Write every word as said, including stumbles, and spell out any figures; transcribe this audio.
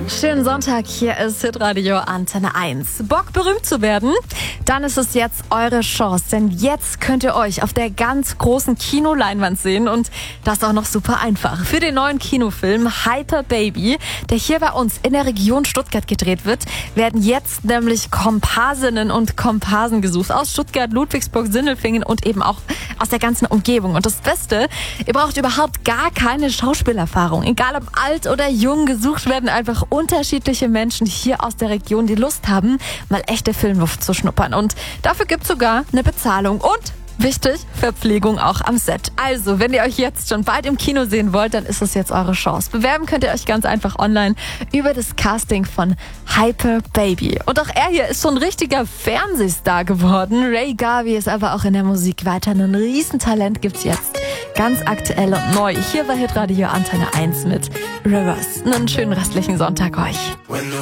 Schönen Sonntag, hier ist Hitradio Antenne eins. Bock berühmt zu werden? Dann ist es jetzt eure Chance, denn jetzt könnt ihr euch auf der ganz großen Kinoleinwand sehen und das auch noch super einfach. Für den neuen Kinofilm Hyper Baby, der hier bei uns in der Region Stuttgart gedreht wird, werden jetzt nämlich Komparsinnen und Komparsen gesucht aus Stuttgart, Ludwigsburg, Sindelfingen und eben auch aus der ganzen Umgebung. Und das Beste, ihr braucht überhaupt gar keine Schauspielerfahrung. Egal ob alt oder jung, gesucht werden einfach unterschiedliche Menschen hier aus der Region, die Lust haben, mal echte Filmluft zu schnuppern. Und dafür gibt's sogar eine Bezahlung und wichtig, Verpflegung auch am Set. Also, wenn ihr euch jetzt schon bald im Kino sehen wollt, dann ist es jetzt eure Chance. Bewerben könnt ihr euch ganz einfach online über das Casting von Hyper Baby. Und auch er hier ist schon ein richtiger Fernsehstar geworden. Ray Garvey ist aber auch in der Musik weiter ein Riesentalent, gibt's jetzt. Ganz aktuell und neu. Hier bei Hitradio Antenne eins mit Rivers. Einen schönen restlichen Sonntag euch.